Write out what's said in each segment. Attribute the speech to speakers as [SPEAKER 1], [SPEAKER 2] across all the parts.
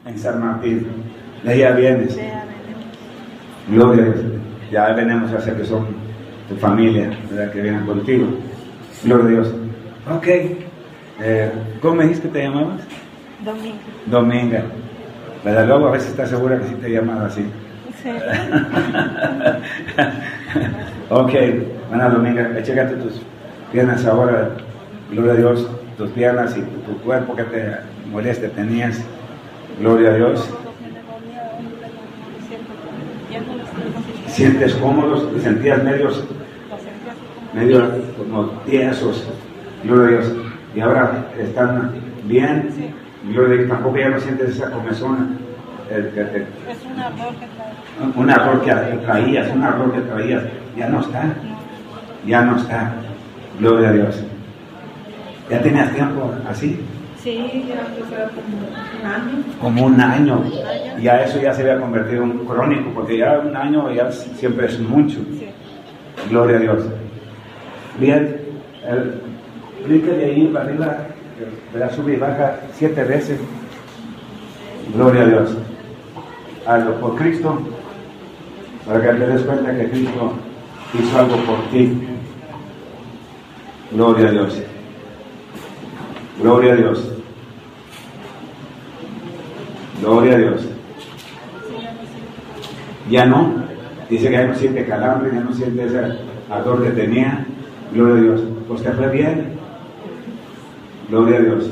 [SPEAKER 1] en San Martín. De allá vienes. Gloria a Dios. Ya venimos a hacer que son tu familia, ¿verdad? Que vienen contigo. Gloria a Dios. Ok. ¿Cómo me dijiste que te llamabas?
[SPEAKER 2] Dominga.
[SPEAKER 1] Dominga. ¿Verdad? Luego a veces estás segura que sí te llamas así.
[SPEAKER 2] Sí.
[SPEAKER 1] Ok. Bueno, Dominga, chécate tus piernas ahora. Gloria a Dios. Tus piernas y tu cuerpo que te moleste tenías. Gloria a Dios. ¿Sientes cómodos? ¿Te sentías medio como tiesos? Gloria a Dios. Y ahora están bien. Gloria a Dios. Tampoco ya no sientes esa comezón.
[SPEAKER 2] Es un ardor que trae.
[SPEAKER 1] Un ardor que traías. Ya no está. Ya no está. Gloria a Dios. ¿Ya tenías tiempo así?
[SPEAKER 2] Sí, ya fue
[SPEAKER 1] como un año. Ya eso ya se había convertido en un crónico, porque ya un año ya siempre es mucho.
[SPEAKER 2] Sí.
[SPEAKER 1] Gloria a Dios. Bien, brinca de ahí para arriba, sube y baja 7 veces. Gloria a Dios. Hazlo por Cristo, para que te des cuenta que Cristo hizo algo por ti. Gloria a Dios. Gloria a Dios. Gloria a Dios. Ya no. Dice que ya no siente calambre, ya no siente ese ardor que tenía. Gloria a Dios. Pues te fue bien. Gloria a Dios.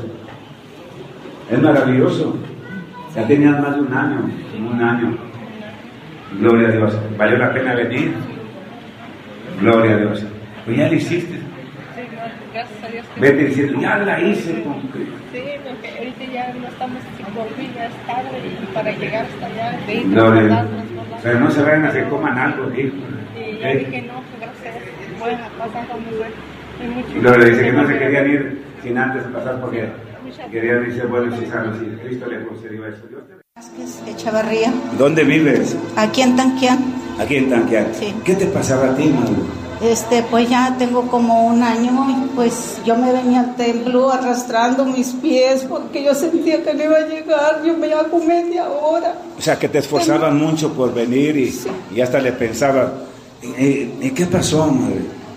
[SPEAKER 1] Es maravilloso. Ya tenías más de un año. Gloria a Dios. ¿Valió la pena venir? Gloria a Dios. Pues ya lo hiciste.
[SPEAKER 2] Gracias a Dios.
[SPEAKER 1] Vete diciendo, ya la hice con Cristo.
[SPEAKER 2] Sí, porque ahorita ya no estamos por fin, ya es tarde y para llegar hasta allá, de ir
[SPEAKER 1] pero no se vayan a que coman algo, hijo.
[SPEAKER 2] Y ya dije, no, pues gracias, bueno, pasando muy bueno.
[SPEAKER 1] Gloria, dice que no se querían ir sin antes pasar porque querían irse buenos y sanos y Cristo le concedió eso.
[SPEAKER 3] Echavarría.
[SPEAKER 1] ¿Dónde vives?
[SPEAKER 3] Aquí en Tanquián.
[SPEAKER 1] Aquí en Tanquián.
[SPEAKER 3] Sí.
[SPEAKER 1] ¿Qué te pasaba a ti, madre?
[SPEAKER 3] Pues ya tengo como un año y pues yo me venía al templo arrastrando mis pies porque yo sentía que no iba a llegar, yo me iba como media hora.
[SPEAKER 1] O sea, que te esforzaban mucho por venir y hasta le pensaba, ¿y qué pasó, madre?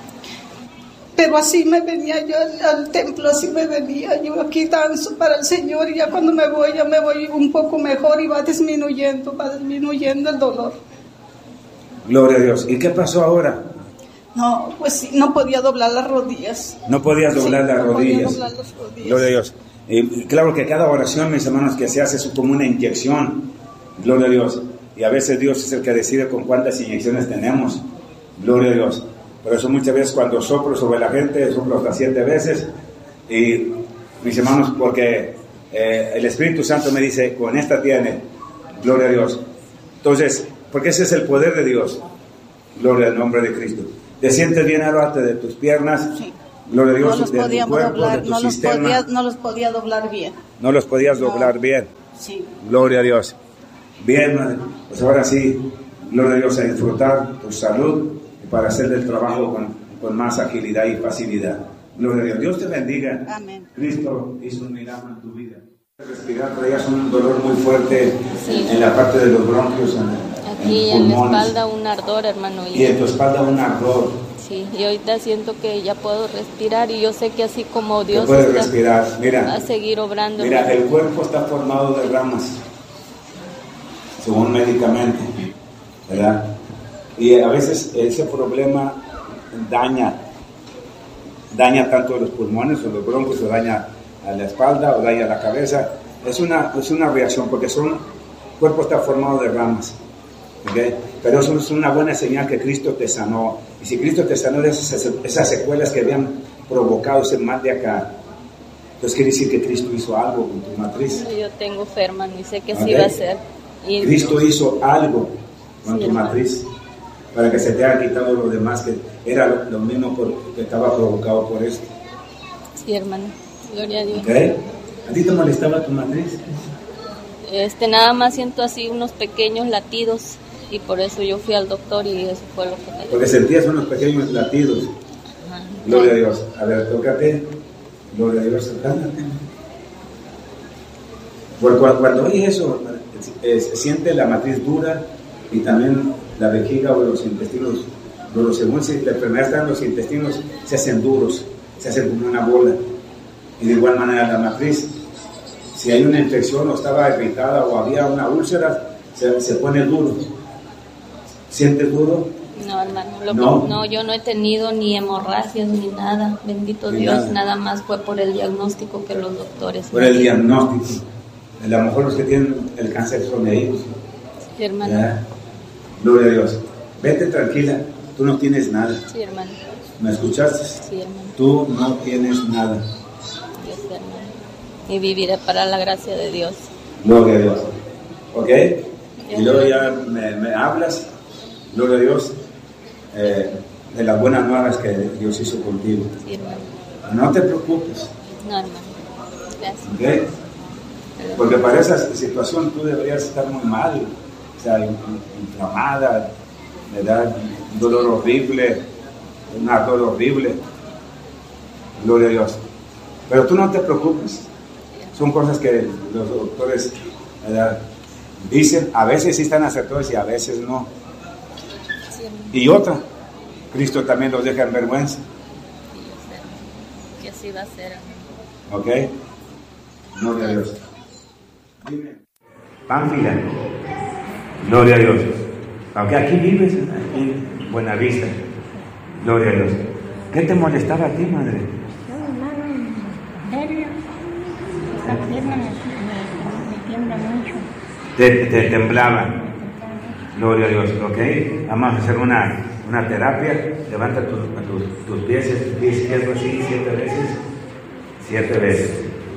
[SPEAKER 3] Pero así me venía yo al templo, así me venía yo aquí danzo para el Señor y ya cuando me voy, ya me voy un poco mejor y va disminuyendo el dolor.
[SPEAKER 1] Gloria a Dios. ¿Y qué pasó ahora?
[SPEAKER 3] No, pues sí, no podía doblar las rodillas.
[SPEAKER 1] No podías doblar las rodillas.
[SPEAKER 3] Podía doblar las rodillas.
[SPEAKER 1] Gloria a Dios. Claro que cada oración, mis hermanos, que se hace es como una inyección. Gloria a Dios. Y a veces Dios es el que decide con cuántas inyecciones tenemos. Gloria a Dios. Por eso muchas veces cuando soplo sobre la gente, soplo hasta 7 veces. Y mis hermanos, porque el Espíritu Santo me dice, con esta tiene. Gloria a Dios. Entonces, porque ese es el poder de Dios. Gloria al nombre de Cristo. ¿Te sientes bien aparte de tus piernas?
[SPEAKER 3] Sí.
[SPEAKER 1] Gloria a Dios,
[SPEAKER 3] no los
[SPEAKER 1] de
[SPEAKER 3] podíamos
[SPEAKER 1] tu cuerpo,
[SPEAKER 3] doblar,
[SPEAKER 1] de tu sistema.
[SPEAKER 3] no los podía doblar bien.
[SPEAKER 1] No los podías doblar bien.
[SPEAKER 3] Sí.
[SPEAKER 1] Gloria a Dios. Bien, madre. Pues ahora sí, gloria a Dios, a disfrutar tu salud y para hacer el trabajo con más agilidad y facilidad. Gloria a Dios. Dios te bendiga.
[SPEAKER 3] Amén.
[SPEAKER 1] Cristo hizo un milagro en tu vida. Respirar, traías un dolor muy fuerte
[SPEAKER 4] Sí.
[SPEAKER 1] en la parte de los bronquios,
[SPEAKER 4] Aquí en la espalda un ardor, hermano.
[SPEAKER 1] Y en tu espalda un ardor.
[SPEAKER 4] Sí, y ahorita siento que ya puedo respirar y yo sé que así como Dios
[SPEAKER 1] Te puedes
[SPEAKER 4] está,
[SPEAKER 1] respirar. Mira,
[SPEAKER 4] va a seguir obrando.
[SPEAKER 1] mira, el cuerpo está formado de ramas, según médicamente, ¿verdad? Y a veces ese problema daña tanto los pulmones o los bronquios, o daña a la espalda o daña la cabeza. Es una reacción porque el cuerpo está formado de ramas. ¿Okay? Pero eso es una buena señal que Cristo te sanó. Y si Cristo te sanó de esas secuelas que habían provocado ese mal de acá, entonces quiere decir que Cristo hizo algo con tu matriz.
[SPEAKER 4] Yo tengo fe, hermano, y sé que
[SPEAKER 1] ¿Okay?
[SPEAKER 4] sí va a ser. Y
[SPEAKER 1] Cristo hizo algo con
[SPEAKER 4] sí,
[SPEAKER 1] tu matriz para que se te haya quitado lo demás que era lo mismo que estaba provocado por esto.
[SPEAKER 4] sí, hermano, gloria a Dios.
[SPEAKER 1] ¿Okay? ¿A ti te molestaba tu matriz?
[SPEAKER 4] Nada más siento así unos pequeños latidos y por eso yo fui al doctor y eso fue lo que me dio.
[SPEAKER 1] Porque sentías unos pequeños latidos.
[SPEAKER 4] Ajá.
[SPEAKER 1] Gloria a Dios. A ver, tócate. Gloria a Dios, cántate. Cuando oye eso, siente la matriz dura y también la vejiga o los intestinos, según si la enfermedad está en los intestinos, se hacen duros, se hacen como una bola. Y de igual manera la matriz, si hay una infección o estaba irritada o había una úlcera, se pone duro. ¿Sientes duro?
[SPEAKER 4] No, hermano, no, yo no he tenido ni hemorragias ni nada, bendito ni Dios, nada más fue por el diagnóstico que los doctores
[SPEAKER 1] por el diagnóstico. A lo mejor los que tienen el cáncer son ellos.
[SPEAKER 4] Sí, hermano.
[SPEAKER 1] ¿Ya? Gloria a Dios. Vete tranquila, tú no tienes nada.
[SPEAKER 4] Sí, hermano.
[SPEAKER 1] ¿Me escuchaste?
[SPEAKER 4] Sí, hermano.
[SPEAKER 1] Tú no tienes nada.
[SPEAKER 4] Dios, hermano. Y viviré para la gracia de Dios.
[SPEAKER 1] Gloria a Dios. ¿Ok? Y luego ya me hablas, gloria a Dios, de las buenas nuevas que Dios hizo contigo.
[SPEAKER 4] Sí, hermano.
[SPEAKER 1] No te preocupes.
[SPEAKER 4] No, hermano. Gracias.
[SPEAKER 1] ¿Ok? Porque para esa situación tú deberías estar muy mal, o sea, inflamada, ¿verdad? Un dolor horrible, un ardor horrible. Gloria a Dios. Pero tú no te preocupes. Son cosas que los doctores, ¿verdad?, dicen, a veces sí están acertados y a veces no. Y otra, Cristo también los deja en vergüenza.
[SPEAKER 4] Que así va a ser, hermano.
[SPEAKER 1] ¿Ok? Gloria a Dios. Dime. Pánfila. Gloria a Dios. Aunque aquí vives, aquí en Buenavista. Gloria a Dios. ¿Qué te molestaba a ti, madre?
[SPEAKER 2] No, hermano, nervios. Esa pierna me tiembla mucho.
[SPEAKER 1] Te temblaba. Gloria a Dios, ¿ok? Vamos a hacer una terapia. Levanta tus pies, tu pie izquierdo así 7 veces. 7 veces.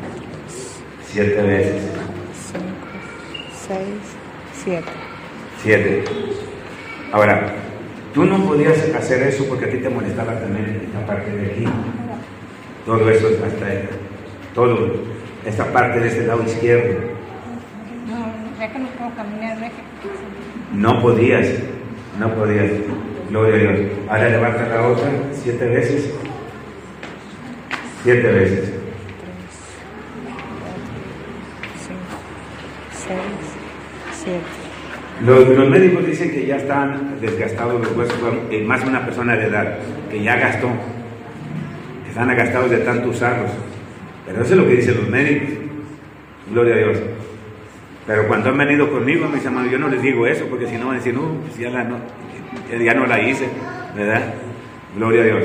[SPEAKER 1] 7 veces.
[SPEAKER 2] 5, 6, 7.
[SPEAKER 1] 7. Ahora, tú no podías hacer eso porque a ti te molestaba también esta parte de aquí. Todo eso todo esta parte de este lado izquierdo.
[SPEAKER 2] No, ya que no puedo caminar,
[SPEAKER 1] No podías. Gloria a Dios. Ahora levanta la otra 7 veces. 7 veces.
[SPEAKER 2] 6, 7.
[SPEAKER 1] Los médicos dicen que ya están desgastados los huesos, más una persona de edad, que ya gastó, que están agastados de tanto usarlos. Pero eso es lo que dicen los médicos. Gloria a Dios. Pero cuando han venido conmigo, mis hermanos, yo no les digo eso, porque si no van a decir, no, pues ya no la hice, ¿verdad? Gloria a Dios.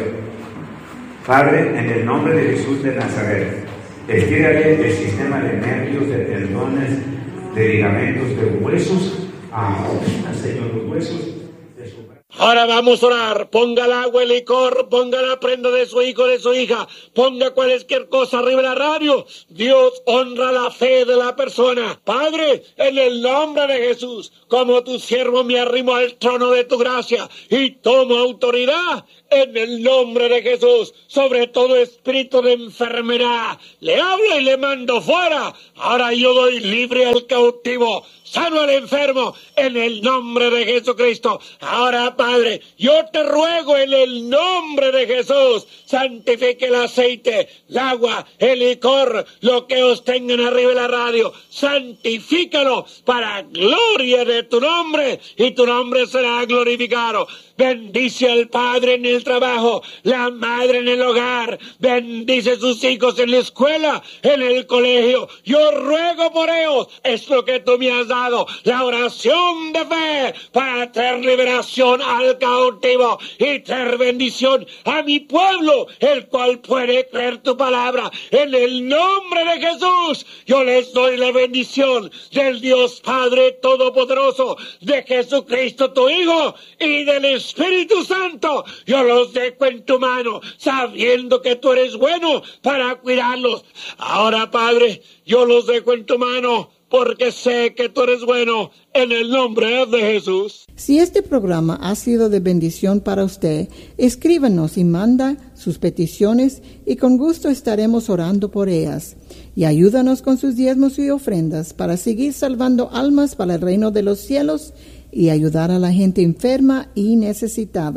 [SPEAKER 1] Padre, en el nombre de Jesús de Nazaret, estírale el sistema de nervios, de tendones, de ligamentos, de huesos. Ahora, Señor, los huesos de su...
[SPEAKER 5] Ahora vamos a orar. Ponga el agua, el licor, ponga la prenda de su hijo, de su hija, ponga cualquier cosa arriba de la radio. Dios honra la fe de la persona. Padre, en el nombre de Jesús, como tu siervo me arrimo al trono de tu gracia y tomo autoridad en el nombre de Jesús sobre todo espíritu de enfermedad. Le hablo y le mando fuera. Ahora yo doy libre al cautivo, sano al enfermo, en el nombre de Jesucristo. Ahora, Padre, yo te ruego en el nombre de Jesús, santifique el aceite, el agua, el licor, lo que os tengan arriba de la radio, santifícalo para gloria de tu nombre, y tu nombre será glorificado. Bendice al padre en el trabajo, la madre en el hogar, bendice a sus hijos en la escuela, en el colegio. Yo ruego por ellos, es lo que tú me has dado, la oración de fe para traer liberación al cautivo y traer bendición a mi pueblo, el cual puede creer tu palabra. En el nombre de Jesús, yo les doy la bendición del Dios Padre Todopoderoso, de Jesucristo tu Hijo y del Espíritu Santo. Yo los dejo en tu mano, sabiendo que tú eres bueno para cuidarlos. Ahora, Padre, yo los dejo en tu mano, porque sé que tú eres bueno, en el nombre de Jesús.
[SPEAKER 6] Si este programa ha sido de bendición para usted, escríbanos y manda sus peticiones y con gusto estaremos orando por ellas. Y ayúdanos con sus diezmos y ofrendas para seguir salvando almas para el reino de los cielos y ayudar a la gente enferma y necesitada.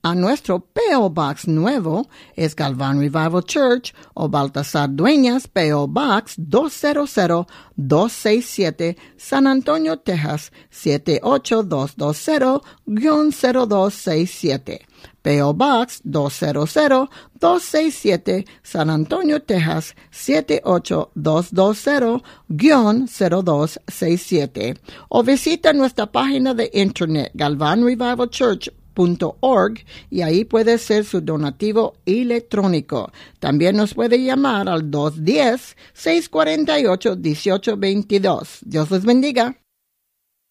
[SPEAKER 6] a nuestro P.O. Box nuevo, es Galvan Revival Church o Baltasar Dueñas, P.O. Box 200-267, San Antonio, Texas 78220-0267. P.O. Box 200-267, San Antonio, Texas 78220-0267. O visita nuestra página de internet galvanrevivalchurch.org y ahí puede hacer su donativo electrónico. También nos puede llamar al 210-648-1822. Dios les bendiga.